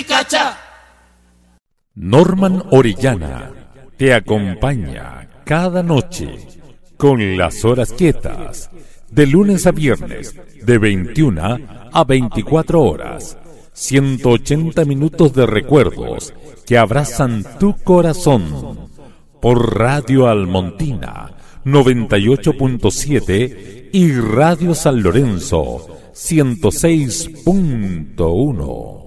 Chicacha. Norman Orellana te acompaña cada noche con las horas quietas, de lunes a viernes, de 21 a 24 horas. 180 minutos de recuerdos que abrazan tu corazón. Por Radio Almontina 98.7 y Radio San Lorenzo 106.1.